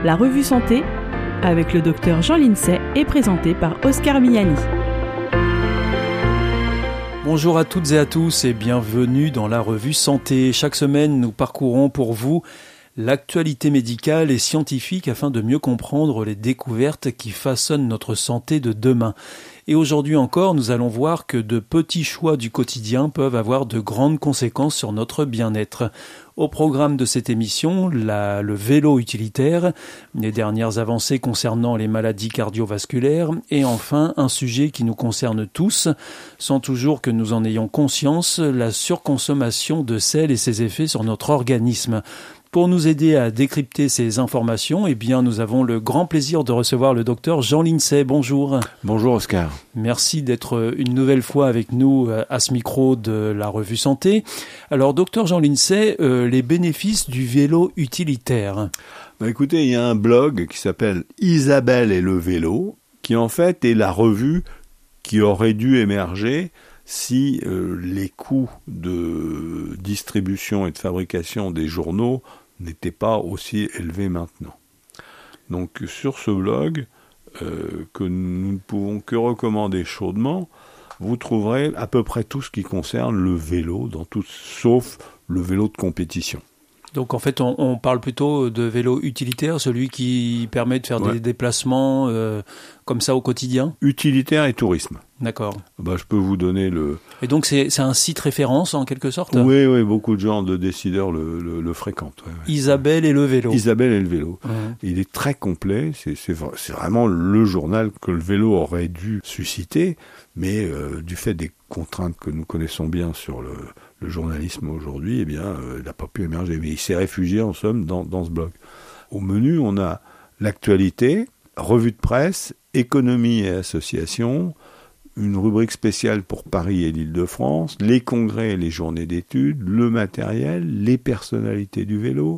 La revue Santé, avec le docteur Jean Lincey, est présentée par Oscar Miani. Bonjour à toutes et à tous et bienvenue dans la revue Santé. Chaque semaine, nous parcourons pour vous l'actualité médicale et scientifique afin de mieux comprendre les découvertes qui façonnent notre santé de demain. Et aujourd'hui encore, nous allons voir que de petits choix du quotidien peuvent avoir de grandes conséquences sur notre bien-être. Au programme de cette émission, le vélo utilitaire, les dernières avancées concernant les maladies cardiovasculaires et enfin un sujet qui nous concerne tous, sans toujours que nous en ayons conscience, la surconsommation de sel et ses effets sur notre organisme. Pour nous aider à décrypter ces informations, nous avons le grand plaisir de recevoir le docteur Jean Lincey. Bonjour. Bonjour Oscar. Merci d'être une nouvelle fois avec nous à ce micro de la revue Santé. Alors docteur Jean Lincey, les bénéfices du vélo utilitaire. Écoutez, il y a un blog qui s'appelle Isabelle et le vélo, qui en fait est la revue qui aurait dû émerger si les coûts de distribution et de fabrication des journaux n'étaient pas aussi élevés maintenant. Donc sur ce blog, que nous ne pouvons que recommander chaudement, vous trouverez à peu près tout ce qui concerne le vélo, sauf le vélo de compétition. Donc en fait, on parle plutôt de vélo utilitaire, celui qui permet de faire des déplacements comme ça au quotidien. Utilitaire et tourisme. D'accord. Je peux vous donner le... Et donc c'est un site référence en quelque sorte ? Oui, beaucoup de gens de décideurs le fréquentent. Ouais. Isabelle et le vélo. Isabelle et le vélo. Il est très complet, c'est vraiment le journal que le vélo aurait dû susciter, mais du fait des contraintes que nous connaissons bien sur le journalisme aujourd'hui, il n'a pas pu émerger. Mais il s'est réfugié, en somme, dans ce blog. Au menu, on a l'actualité, revue de presse, économie et associations, une rubrique spéciale pour Paris et l'Île-de-France, les congrès et les journées d'études, le matériel, les personnalités du vélo,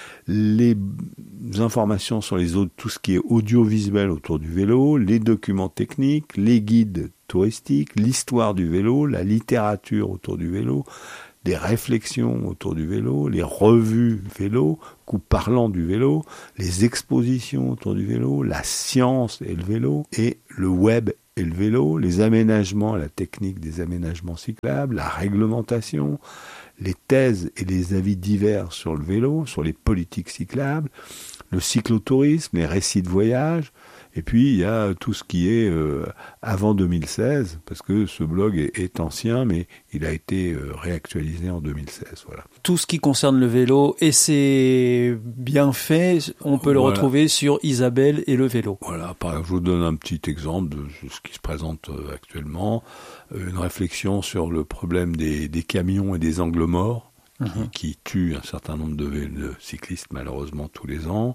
les informations sur tout ce qui est audiovisuel autour du vélo, les documents techniques, les guides touristiques, l'histoire du vélo, la littérature autour du vélo, des réflexions autour du vélo, les revues vélo, coups parlants du vélo, les expositions autour du vélo, la science et le vélo, et le web et le vélo, les aménagements, la technique des aménagements cyclables, la réglementation, les thèses et les avis divers sur le vélo, sur les politiques cyclables, le cyclotourisme, les récits de voyage, et puis il y a tout ce qui est avant 2016, parce que ce blog est ancien, mais il a été réactualisé en 2016. Voilà. Tout ce qui concerne le vélo et ses bienfaits, on peut le retrouver sur Isabelle et le vélo. Voilà, je vous donne un petit exemple de ce qui se présente actuellement. Une réflexion sur le problème des camions et des angles morts, qui tuent un certain nombre de cyclistes malheureusement tous les ans.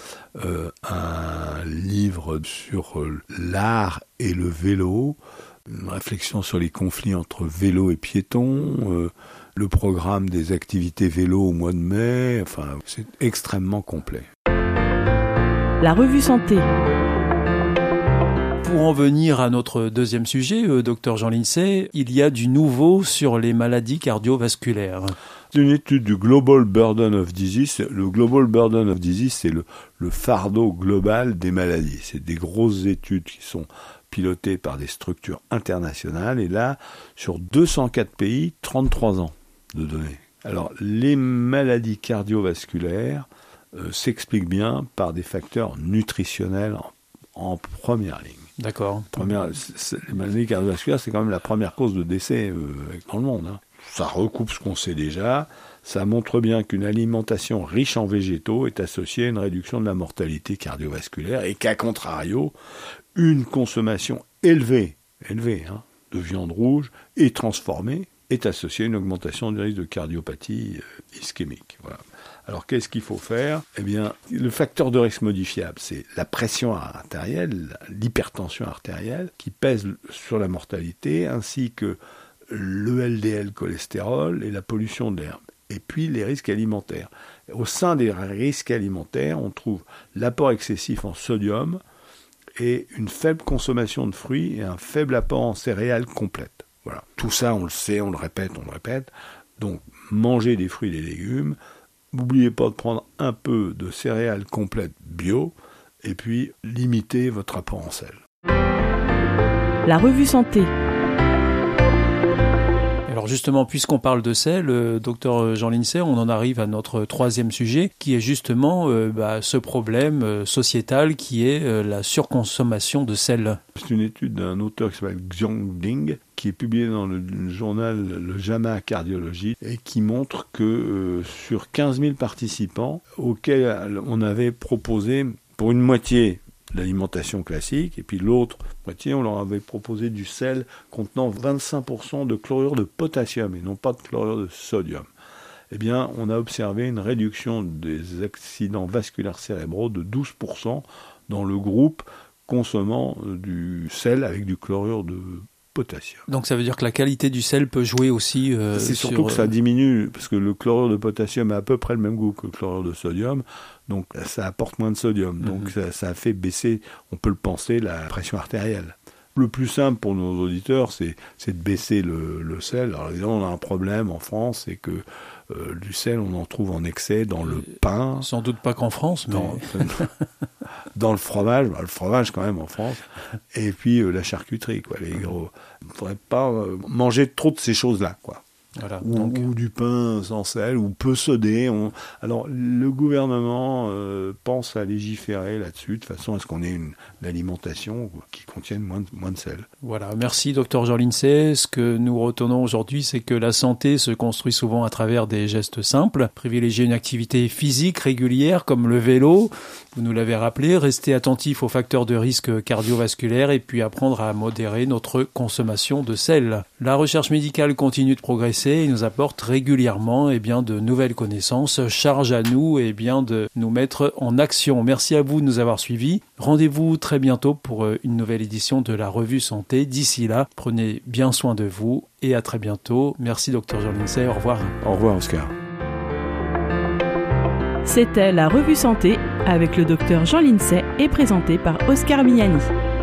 Un livre sur l'art et le vélo, une réflexion sur les conflits entre vélo et piétons, le programme des activités vélo au mois de mai, c'est extrêmement complet. La revue Santé. Pour en venir à notre deuxième sujet, docteur Jean Lincey, il y a du nouveau sur les maladies cardiovasculaires. C'est une étude du Global Burden of Disease. Le Global Burden of Disease, c'est le fardeau global des maladies. C'est des grosses études qui sont pilotées par des structures internationales. Et là, sur 204 pays, 33 ans de données. Alors, les maladies cardiovasculaires s'expliquent bien par des facteurs nutritionnels en première ligne. D'accord. Les maladies cardiovasculaires, c'est quand même la première cause de décès dans le monde. Ça recoupe ce qu'on sait déjà. Ça montre bien qu'une alimentation riche en végétaux est associée à une réduction de la mortalité cardiovasculaire et qu'à contrario, une consommation élevée de viande rouge et transformée est associée à une augmentation du risque de cardiopathie ischémique. Voilà. Alors, qu'est-ce qu'il faut faire ? Le facteur de risque modifiable, c'est la pression artérielle, l'hypertension artérielle, qui pèse sur la mortalité, ainsi que le LDL cholestérol et la pollution de l'air. Et puis, les risques alimentaires. Au sein des risques alimentaires, on trouve l'apport excessif en sodium et une faible consommation de fruits et un faible apport en céréales complètes. Voilà. Tout ça, on le sait, on le répète. Donc, mangez des fruits et des légumes. N'oubliez pas de prendre un peu de céréales complètes bio, et puis limiter votre apport en sel. La revue santé. Alors justement, puisqu'on parle de sel, docteur Jean Lincey, on en arrive à notre troisième sujet, qui est justement ce problème sociétal qui est la surconsommation de sel. C'est une étude d'un auteur qui s'appelle Xiong Ding, qui est publiée dans le journal Le JAMA Cardiologie, et qui montre que sur 15 000 participants, auxquels on avait proposé pour une moitié l'alimentation classique, et puis l'autre moitié, on leur avait proposé du sel contenant 25% de chlorure de potassium, et non pas de chlorure de sodium. Eh bien, on a observé une réduction des accidents vasculaires cérébraux de 12% dans le groupe consommant du sel avec du chlorure de potassium. Donc ça veut dire que la qualité du sel peut jouer aussi c'est surtout que ça diminue, parce que le chlorure de potassium a à peu près le même goût que le chlorure de sodium, donc ça apporte moins de sodium, donc ça fait baisser, on peut le penser, la pression artérielle. Le plus simple pour nos auditeurs, c'est de baisser le sel. Alors évidemment, on a un problème en France, c'est que du sel, on en trouve en excès dans le pain. Sans doute pas qu'en France, mais... Dans le fromage quand même en France, et puis la charcuterie, quoi, les gros. Il ne faudrait pas manger trop de ces choses-là, quoi. Voilà, ou du pain sans sel, ou peu sodé. Alors, le gouvernement pense à légiférer là-dessus, de façon à ce qu'on ait une alimentation qui contienne moins de sel. Voilà, merci Dr Jean Lincey. Ce que nous retenons aujourd'hui, c'est que la santé se construit souvent à travers des gestes simples. Privilégier une activité physique régulière comme le vélo, vous nous l'avez rappelé, rester attentif aux facteurs de risque cardiovasculaires et puis apprendre à modérer notre consommation de sel. La recherche médicale continue de progresser et nous apporte régulièrement de nouvelles connaissances. Charge à nous de nous mettre en action. Merci à vous de nous avoir suivis. Rendez-vous très bientôt pour une nouvelle édition de la Revue Santé. D'ici là, prenez bien soin de vous et à très bientôt. Merci Dr Jean Lincey. Au revoir. Au revoir Oscar. C'était la Revue Santé avec le Dr Jean Lincey et présenté par Oscar Mignani.